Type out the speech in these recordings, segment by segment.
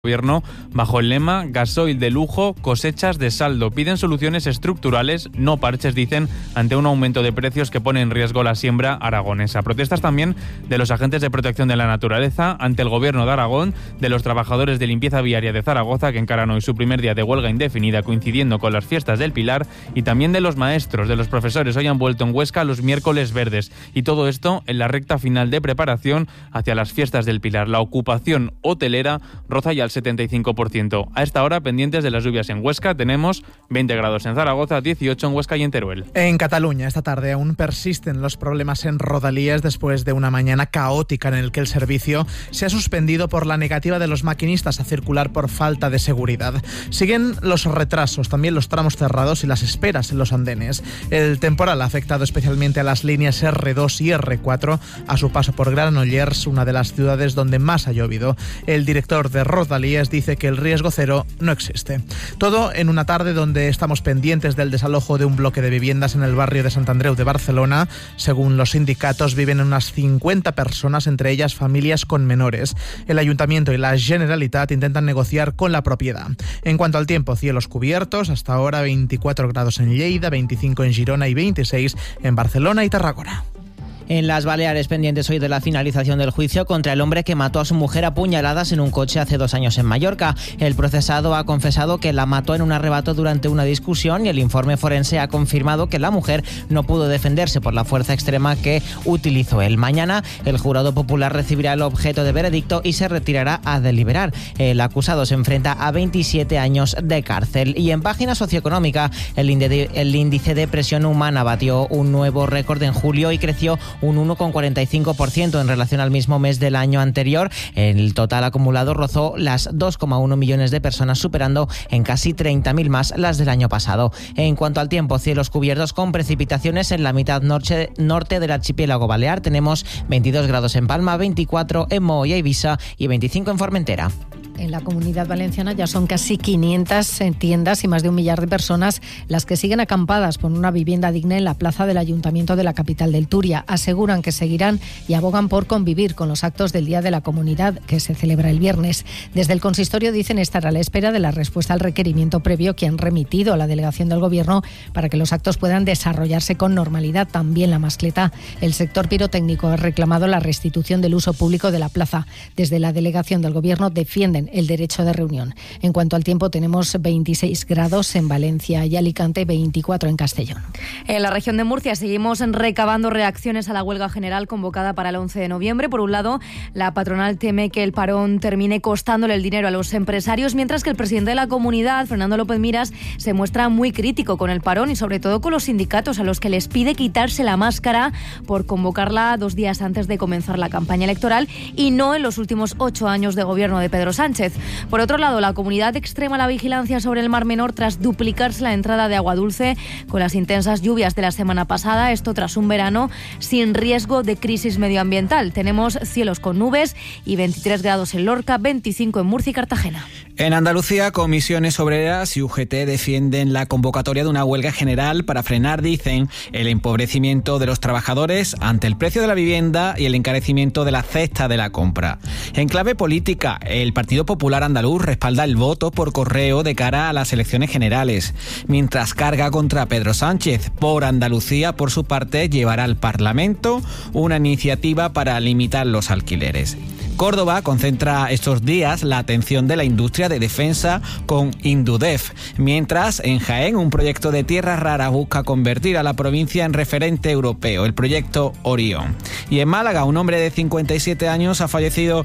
Gobierno bajo el lema gasoil de lujo, cosechas de saldo. Piden soluciones estructurales, no parches, dicen, ante un aumento de precios que pone en riesgo la siembra aragonesa. Protestas también de los agentes de protección de la naturaleza ante el Gobierno de Aragón, de los trabajadores de limpieza viaria de Zaragoza, que encaran hoy su primer día de huelga indefinida coincidiendo con las fiestas del Pilar, y también de los maestros, de los profesores. Hoy han vuelto en Huesca los miércoles verdes. Y todo esto en la recta final de preparación hacia las fiestas del Pilar. La ocupación hotelera roza ya el 75%. A esta hora, pendientes de las lluvias en Huesca, tenemos 20 grados en Zaragoza, 18 en Huesca y en Teruel. En Cataluña, esta tarde aún persisten los problemas en Rodalies después de una mañana caótica en el que el servicio se ha suspendido por la negativa de los maquinistas a circular por falta de seguridad. Siguen los retrasos, también los tramos cerrados y las esperas en los andenes. El temporal ha afectado especialmente a las líneas R2 y R4 a su paso por Granollers, una de las ciudades donde más ha llovido. El director de Rodalies dice que el riesgo cero no existe. Todo en una tarde donde estamos pendientes del desalojo de un bloque de viviendas en el barrio de Sant Andreu de Barcelona. Según los sindicatos, viven unas 50 personas, entre ellas familias con menores. El Ayuntamiento y la Generalitat intentan negociar con la propiedad. En cuanto al tiempo, cielos cubiertos, hasta ahora 24 grados en Lleida, 25 en Girona y 26 en Barcelona y Tarragona. En las Baleares, pendientes hoy de la finalización del juicio contra el hombre que mató a su mujer a puñaladas en un coche hace 2 años en Mallorca. El procesado ha confesado que la mató en un arrebato durante una discusión y el informe forense ha confirmado que la mujer no pudo defenderse por la fuerza extrema que utilizó él. Mañana el jurado popular recibirá el objeto de veredicto y se retirará a deliberar. El acusado se enfrenta a 27 años de cárcel. Y en página socioeconómica, el índice de presión humana batió un nuevo récord en julio y creció un 1,45% en relación al mismo mes del año anterior. El total acumulado rozó las 2,1 millones de personas, superando en casi 30.000 más las del año pasado. En cuanto al tiempo, cielos cubiertos con precipitaciones en la mitad norte del archipiélago balear. Tenemos 22 grados en Palma, 24 en Moho y Eivissa y 25 en Formentera. En la Comunidad Valenciana ya son casi 500 tiendas y más de 1 millar de personas las que siguen acampadas por una vivienda digna en la plaza del Ayuntamiento de la capital del Turia. Aseguran que seguirán y abogan por convivir con los actos del Día de la Comunidad, que se celebra el viernes. Desde el consistorio dicen estar a la espera de la respuesta al requerimiento previo que han remitido a la delegación del Gobierno para que los actos puedan desarrollarse con normalidad. También la mascleta. El sector pirotécnico ha reclamado la restitución del uso público de la plaza. Desde la delegación del Gobierno defienden el derecho de reunión. En cuanto al tiempo, tenemos 26 grados en Valencia y Alicante, 24 en Castellón. En la región de Murcia seguimos recabando reacciones a la huelga general convocada para el 11 de noviembre. Por un lado, la patronal teme que el parón termine costándole el dinero a los empresarios, mientras que el presidente de la comunidad, Fernando López Miras, se muestra muy crítico con el parón y sobre todo con los sindicatos, a los que les pide quitarse la máscara por convocarla 2 días antes de comenzar la campaña electoral y no en los últimos 8 años de gobierno de Pedro Sánchez. Por otro lado, la comunidad extrema la vigilancia sobre el Mar Menor tras duplicarse la entrada de agua dulce con las intensas lluvias de la semana pasada. Esto tras un verano sin riesgo de crisis medioambiental. Tenemos cielos con nubes y 23 grados en Lorca, 25 en Murcia y Cartagena. En Andalucía, comisiones obreras y UGT defienden la convocatoria de una huelga general para frenar, dicen, el empobrecimiento de los trabajadores ante el precio de la vivienda y el encarecimiento de la cesta de la compra. En clave política, el Partido Popular Andaluz respalda el voto por correo de cara a las elecciones generales, mientras carga contra Pedro Sánchez. Por Andalucía, por su parte, llevará al Parlamento una iniciativa para limitar los alquileres. Córdoba concentra estos días la atención de la industria de defensa con Indudef, mientras en Jaén un proyecto de tierras raras busca convertir a la provincia en referente europeo, el proyecto Orión. Y en Málaga, un hombre de 57 años ha fallecido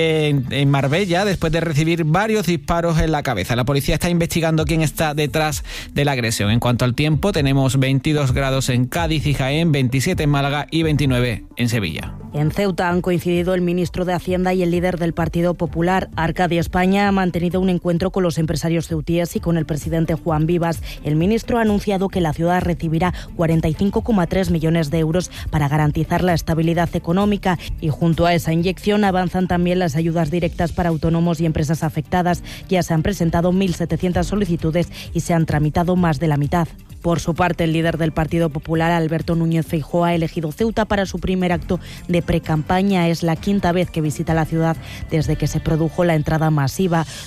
en Marbella después de recibir varios disparos en la cabeza. La policía está investigando quién está detrás de la agresión. En cuanto al tiempo, tenemos 22 grados en Cádiz y Jaén, 27 en Málaga y 29 en Sevilla. En Ceuta han coincidido el ministro de Hacienda y el líder del Partido Popular. Arcadia España ha mantenido un encuentro con los empresarios ceutíes y con el presidente Juan Vivas. El ministro ha anunciado que la ciudad recibirá 45,3 millones de euros para garantizar la estabilidad económica y junto a esa inyección avanzan también las ayudas directas para autónomos y empresas afectadas. Ya se han presentado 1.700 solicitudes y se han tramitado más de la mitad. Por su parte, el líder del Partido Popular, Alberto Núñez Feijóo, ha elegido Ceuta para su primer acto de precampaña. Es la quinta vez que visita la ciudad desde que se produjo la entrada masiva.